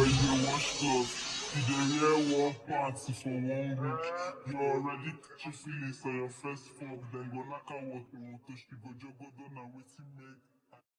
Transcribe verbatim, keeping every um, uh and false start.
boy dey wash cloth. You dey wear one party for one week. You already catch feelings for your first fuck. Then go knock out what we want to. You go jogo down and waiting make.